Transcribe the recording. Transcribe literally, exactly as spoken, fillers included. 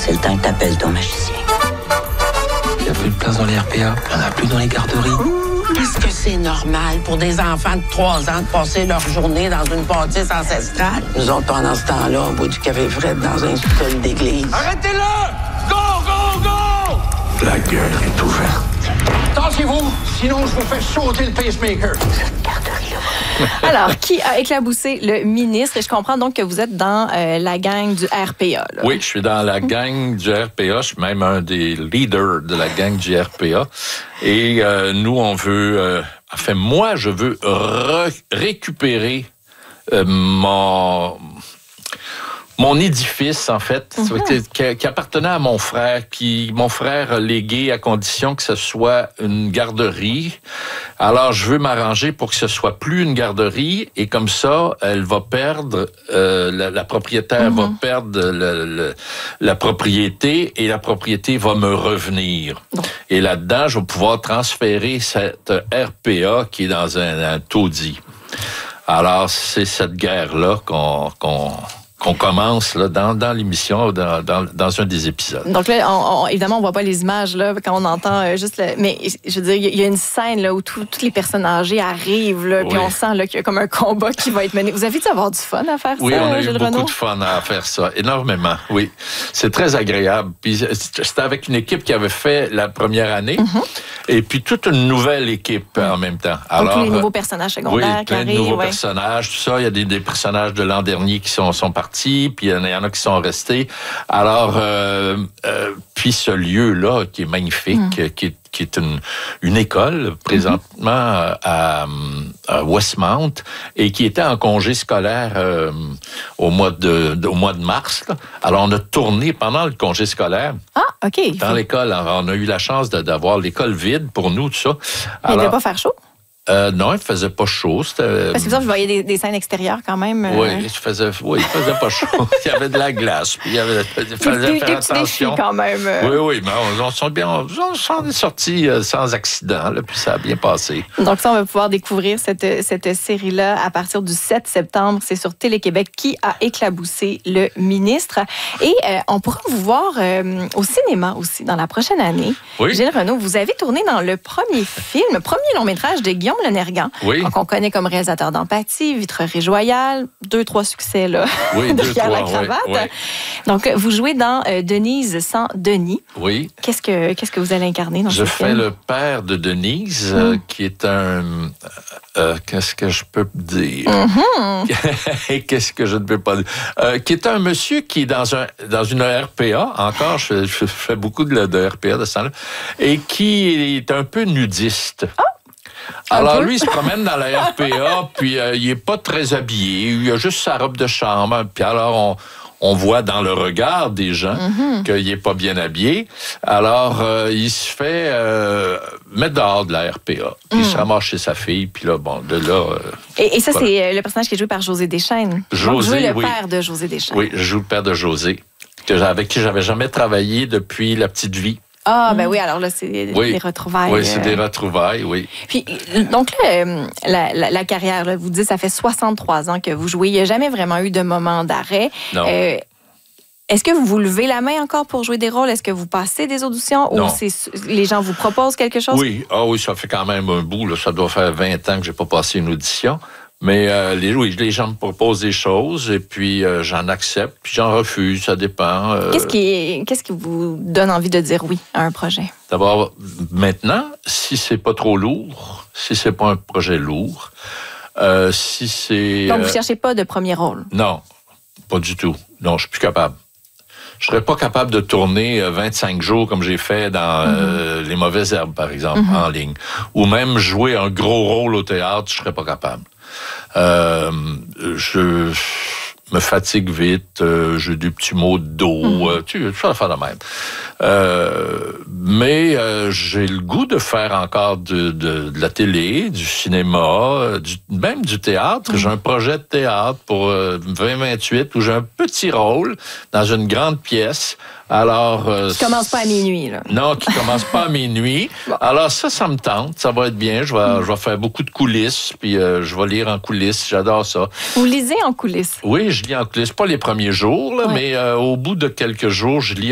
C'est le temps que t'appelles ton magicien. Il n'y a plus de place dans les R P A. Il n'y en a plus dans les garderies. Est-ce que c'est normal pour des enfants de trois ans de passer leur journée dans une bâtisse ancestrale? Nous autres, pendant ce temps-là, on boit du café frais dans un sous-sol d'église. Arrêtez-le! Go, go, go! La gueule est ouverte. Tassez-vous, sinon je vous fais sauter le pacemaker. Cette garderie-là. Alors, qui a éclaboussé le ministre? Et je comprends donc que vous êtes dans euh, la gang du R P A. Là. Oui, je suis dans la gang du R P A. Je suis même un des leaders de la gang du R P A. Et euh, nous, on veut... Euh, enfin, moi, je veux re- récupérer euh, mon... Mon édifice, en fait, mm-hmm. qui, qui appartenait à mon frère, qui mon frère a légué à condition que ce soit une garderie. Alors, je veux m'arranger pour que ce soit plus une garderie et comme ça, elle va perdre, euh, la, la propriétaire mm-hmm. va perdre le, le, la propriété et la propriété va me revenir. Bon. Et là-dedans, je vais pouvoir transférer cette R P A qui est dans un, un taudis. Alors, c'est cette guerre-là qu'on... qu'on qu'on commence là, dans, dans l'émission, dans, dans, dans un des épisodes. Donc là, on, on, évidemment, on voit pas les images là, quand on entend euh, juste... Le, mais je veux dire, il y a une scène là, où tout, toutes les personnes âgées arrivent, là, oui. Puis on sent là, qu'il y a comme un combat qui va être mené. Vous avez dû avoir du fun à faire oui, ça, on a Gilles eu beaucoup Renaud? de fun à faire ça, énormément, oui. C'est très agréable. Puis c'était avec une équipe qui avait fait la première année, mm-hmm. et puis toute une nouvelle équipe mm-hmm. en même temps. Alors, donc, tous les nouveaux personnages secondaires oui, plein qui de nouveaux ouais. personnages, tout ça. Il y a des, des personnages de l'an dernier qui sont, sont partis, puis il y en a qui sont restés. Alors, euh, euh, puis ce lieu-là qui est magnifique, mm. qui est qui est une, une école présentement mm-hmm. à, à Westmount et qui était en congé scolaire euh, au mois de, de au mois de mars. Là. Alors on a tourné pendant le congé scolaire. Ah, ok. Dans l'école. Alors, on a eu la chance de, d'avoir l'école vide pour nous, tout ça. Alors, il ne devait pas faire chaud? Euh, non, il faisait pas chaud. C'était... Parce que ça, je voyais des, des scènes extérieures quand même. Euh... Oui, il faisait, oui, il faisait pas chaud. Il y avait de la glace. Puis il y avait, il fallait des, faire des attention. Quand même. Euh... Oui, oui, mais on, on, sont bien, on s'en est sortis sans accident, là, puis ça a bien passé. Donc ça, on va pouvoir découvrir cette, cette série-là à partir du sept septembre. C'est sur Télé-Québec, Qui a éclaboussé le ministre. Et euh, on pourra vous voir euh, au cinéma aussi dans la prochaine année. Oui. Gilles Renaud, vous avez tourné dans le premier film, le premier long-métrage de Guillaume Lenergan. Oui. Donc, on connaît comme réalisateur d'Empathie, Vitrerie Royale, deux, trois succès, là. Oui, deux, trois, la cravate. Oui, oui. Donc, vous jouez dans euh, Denise sans Denis. Oui. Qu'est-ce que, qu'est-ce que vous allez incarner dans Je ce film? fais le père de Denise, mm. euh, qui est un... Euh, qu'est-ce que je peux dire? Mm-hmm. Qu'est-ce que je ne peux pas dire? Euh, qui est un monsieur qui est dans, un, dans une R P A, encore, je, je fais beaucoup de, de R P A de ce temps-là, et qui est un peu nudiste. Oh. Alors, lui, il se promène dans la R P A, puis euh, il est pas très habillé. Il a juste sa robe de chambre. Puis alors, on, on voit dans le regard des gens mm-hmm. qu'il est pas bien habillé. Alors, euh, il se fait euh, mettre dehors de la R P A. Puis mm. il se ramasse chez sa fille. Puis là, bon, de là... Euh, et, et ça, voilà. c'est le personnage qui est joué par José Deschênes. José, Donc, vous jouez le oui. père de José Deschênes. Oui, je joue le père de José, avec qui j'avais jamais travaillé depuis La Petite Vie. Ah, ben oui, alors là, c'est oui. des retrouvailles. Oui, c'est des retrouvailles, oui. Puis, donc là, la, la, la carrière, là, vous dites, ça fait soixante-trois ans que vous jouez. Il n'y a jamais vraiment eu de moment d'arrêt. Non. Euh, est-ce que vous vous levez la main encore pour jouer des rôles? Est-ce que vous passez des auditions? Non. Ou c'est, les gens vous proposent quelque chose? Oui, ah oui, ça fait quand même un bout. Là. Ça doit faire vingt ans que je n'ai pas passé une audition. Mais euh, les, oui, les gens me proposent des choses et puis euh, j'en accepte, puis j'en refuse, ça dépend. Euh... Qu'est-ce qui, qu'est-ce qui vous donne envie de dire oui à un projet? D'abord, maintenant, si c'est pas trop lourd, si c'est pas un projet lourd, euh, si c'est... Donc, vous euh... cherchez pas de premier rôle? Non, pas du tout. Non, je suis plus capable. Je serais pas capable de tourner vingt-cinq jours comme j'ai fait dans mm-hmm. euh, Les Mauvaises Herbes, par exemple, mm-hmm. en ligne. Ou même jouer un gros rôle au théâtre, je serais pas capable. Euh, je me fatigue vite, euh, j'ai des petits maux de dos, mmh. euh, tu sais, ça fait de même. Euh, mais euh, j'ai le goût de faire encore de, de, de la télé, du cinéma, du, même du théâtre. Mmh. J'ai un projet de théâtre pour euh, vingt vingt-huit où j'ai un petit rôle dans une grande pièce. Alors, euh, qui commence pas à minuit, là. Non, qui commence pas à minuit. Bon. Alors ça, ça me tente, ça va être bien. Je vais, mmh. je vais faire beaucoup de coulisses, puis euh, je vais lire en coulisses. J'adore ça. Vous lisez en coulisses? Oui, je lis en coulisses. Pas les premiers jours, là, ouais. mais euh, au bout de quelques jours, je lis